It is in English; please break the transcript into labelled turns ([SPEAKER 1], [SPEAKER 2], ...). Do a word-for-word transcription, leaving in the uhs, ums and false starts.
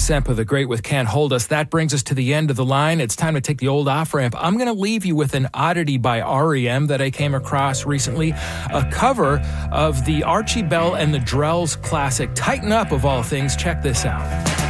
[SPEAKER 1] Sempa the Great with Can't Hold Us. That brings us to the end of the line. It's time to take the old off-ramp. I'm going to leave you with an oddity by R E M that I came across recently, a cover of the Archie Bell and the Drells classic Tighten Up, of all things. Check this out.